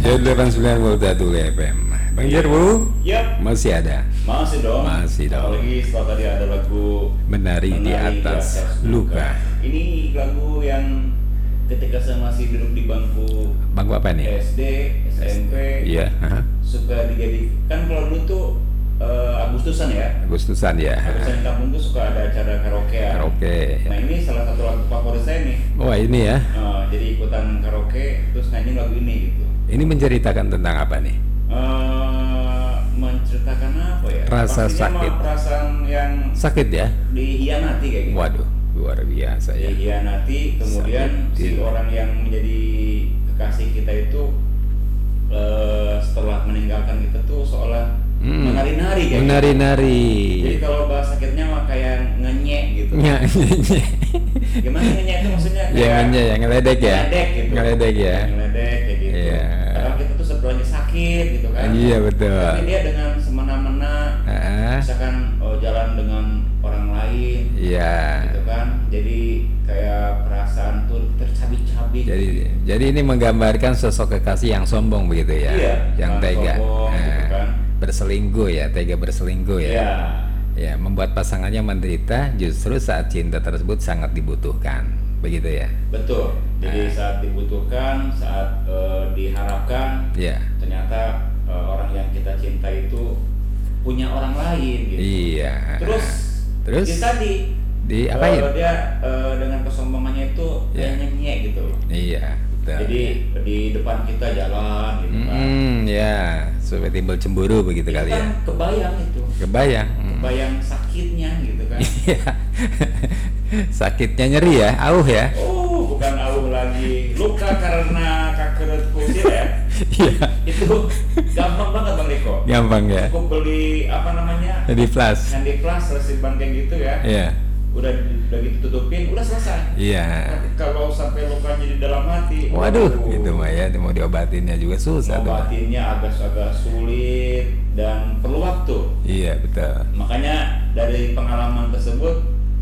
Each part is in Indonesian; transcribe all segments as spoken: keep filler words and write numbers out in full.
Jadi delapan puluh sembilan volt satu F M. Bang Jarwo, Yap, masih ada. masih dong. Masih dong. Apalagi setelah tadi ada lagu Menari, di atas luka. Ini lagu yang ketika saya masih duduk di bangku Bangku apa nih? S D, S M P, Iya. aha. suka dijadikan kalau dulu tuh eh, Agustusan ya. Agustusan ya. Agustusan di kampung tuh suka ada acara karaoke. Karaoke. Nah ini salah satu lagu favorit saya nih. Wah ini ya. Eh, jadi ikutan karaoke terus nyanyi lagu ini gitu. Ini menceritakan tentang apa nih? Eh, menceritakan apa ya? Rasa Pastinya mah sakit. perasaan yang Sakit ya? dihianati kayak gitu. Waduh, luar biasa ya. Dihianati, kemudian Sakit, si iya. orang yang menjadi kekasih kita itu eh, setelah meninggalkan kita tuh seolah Hmm. menari-nari kayak Menari-nari. gitu. Jadi kalau bahasa sakitnya mah kayak ngenyek gitu. Ya, Gimana ngenyek itu maksudnya? ya, Kayak yang ngeledek ya. ngeledek gitu. Ngeledek ya. Ngeledek kayak gitu. Iya. Padahal kita tuh sebelumnya sakit gitu kan. Iya betul. Tapi dia dengan semena-mena Ah, misalkan oh, jalan dengan orang lain Iya. gitu kan, jadi kayak perasaan tuh tercabik-cabik. Jadi, jadi ini menggambarkan sosok kekasih yang sombong begitu ya, Iya, yang yang tega, sombong, Nah, gitu kan. berselingkuh ya, tega berselingkuh ya. Iya. Ya, membuat pasangannya menderita justru saat cinta tersebut sangat dibutuhkan, begitu ya. Betul. Jadi Nah. saat dibutuhkan, saat eh, diharapkan, Ya, ternyata eh, orang yang kita cinta itu punya orang lain gitu. iya. Terus, Terus dia tadi di eh, apain? dia eh, dengan kesombongannya itu Iya. kayak nyenyek gitu loh. Iya, betul. Jadi di depan kita jalan gitu kan. Hmm, ya, supaya timbul cemburu begitu Itu kali ya. kan kebayang itu. Kebayang. hmm. Kebayang sakitnya gitu kan. Iya. Sakitnya nyeri ya, auh ya. Oh, bukan auh lagi. Luka karena kanker kusir ya. Iya. Itu gampang banget Bang Riko. Gampang ya. Aku beli apa namanya? Jadi plus. Handy plus resiban kayak gitu ya. Iya. Udah udah gitu tutupin, udah selesai. Iya. Tapi kalau sampai lukanya di dalam hati, Waduh, waduh, itu mah ya, mau diobatinnya juga susah tuh. obatinnya agak-agak sulit dan perlu waktu. Iya, betul. Makanya dari pengalaman tersebut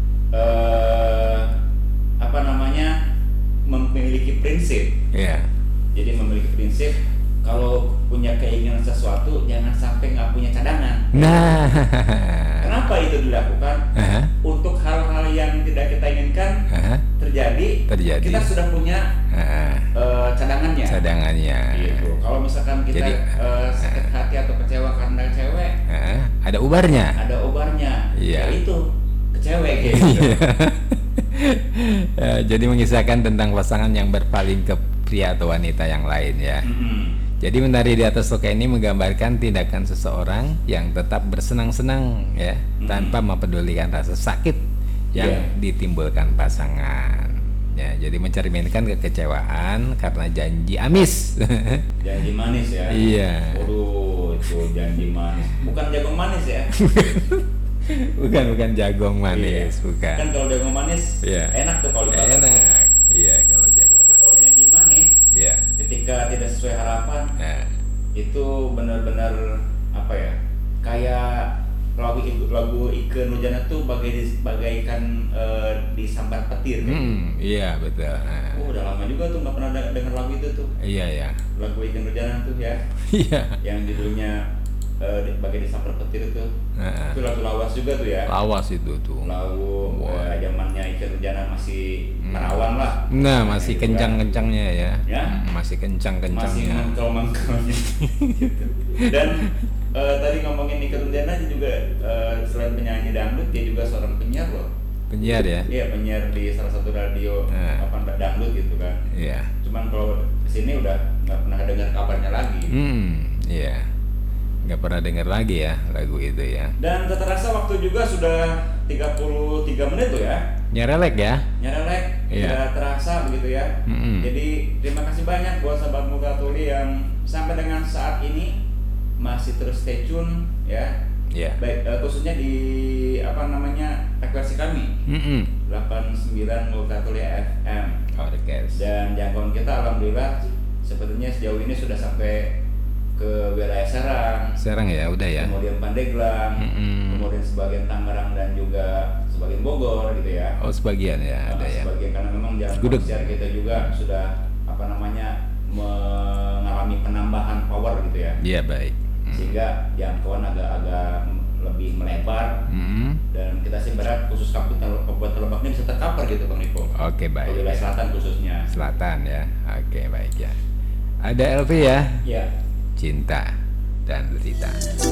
eh, apa namanya memiliki prinsip. Iya. Jadi memiliki prinsip kalau punya keinginan sesuatu jangan sampai nggak punya cadangan. Nah. Kenapa itu dilakukan? Aha, Untuk hal-hal yang tidak kita inginkan aha, terjadi, Terjadi. kita sudah punya aha, eh, cadangannya. cadangannya. Gitu. Kalau misalkan kita Jadi, eh, sakit hati atau kecewa karena cewek, Aha, ada ubarnya. ada obarnya. Iya. Ya itu ke cewek kayak gitu. Eh, Jadi mengisahkan tentang pasangan yang berpaling ke pria atau wanita yang lain ya. Mm-mm. Jadi menari di atas luka ini menggambarkan tindakan seseorang yang tetap bersenang-senang ya, Mm-mm. tanpa mempedulikan rasa sakit yang Iya. ditimbulkan pasangan. Ya, jadi mencerminkan kekecewaan karena janji amis. Janji manis ya. Iya. Waduh, itu janji manis. Bukan jagung manis ya. bukan bukan jagong manis, Iya. bukan. Kan kalau jagung manis Iya. enak tuh kalau dibakar. Enak. Iya, kalau jagong Tapi kalau manis. janji manis, Iya. ketika tidak sesuai harapan, Nah, itu benar-benar apa ya? Kayak lagu lagu Ikke Nurjana tuh bagai bagaikan eh, disambar petir. Kayak gitu. hmm, iya betul. Nah, Oh, udah lama juga tuh nggak pernah de- denger lagu itu tuh. iya ya. Lagu Ikke Nurjana tuh ya, Iya. yang judulnya eh, di- bagai disambar petir itu. Nah, Itu lagu lawas juga tuh ya. lawas itu tuh. Lagu Wah. eh, zamannya Ikke Nurjana masih Hmm. perawan lah. Nah, masih Gitu kan. kencang-kencangnya ya. Ya. Hmm, Masih Masih kencang-kencangnya. mangkel-mangkelnya gitu. Dan eh, tadi ngomongin Ikke Nurjana dia juga eh, selain penyanyi dangdut dia juga seorang penyiar loh. Penyiar ya. Iya, penyiar di salah satu radio Nah. apa dangdut gitu kan. Iya. Cuman kalau kesini udah nggak pernah dengar kabarnya lagi. Hmm, iya. Nggak pernah dengar lagi ya lagu itu ya. Dan tak terasa waktu juga sudah tiga puluh tiga menit tuh ya. Nyerelek ya. Nyarelek, Iya. sudah terasa begitu ya. Mm-mm. Jadi terima kasih banyak buat sahabat Muka Tuli yang sampai dengan saat ini masih terus stay tune ya. Iya. Baik eh, khususnya di apa namanya frekuensi kami Mm-mm. delapan puluh sembilan Muka Tuli F M. Orkes. Dan jangkauan kita alhamdulillah sepertinya sejauh ini sudah sampai ke wilayah Serang, Serang ya, udah ya. kemudian Pandeglang, Mm-mm. kemudian sebagian Tangerang dan juga sebagian Bogor gitu ya. Oh, sebagian ya, ada Nah, ya. sebagian karena memang jalan Gudeg. konser kita juga sudah apa namanya mengalami penambahan ya. Iya, baik. Hmm. Sehingga jangkauan agak-agak lebih melebar. Hmm. Dan kita sih berharap khusus Kabupaten Kabupaten Lebak ini bisa tercover gitu Bang Niko. Oke, baik. Wilayah selatan khususnya. Selatan ya. Oke, baik ya. Ada Elvi ya. Ya. Cinta dan Derita.